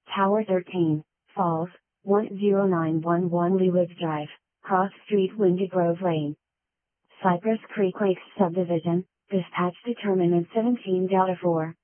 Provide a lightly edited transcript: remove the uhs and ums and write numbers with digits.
Tower 13, Falls, 10911 Leewoods Drive, Cross Street, Windy Grove Lane. Cypress Creek Lakes Subdivision, dispatch determinant 17 Delta 4.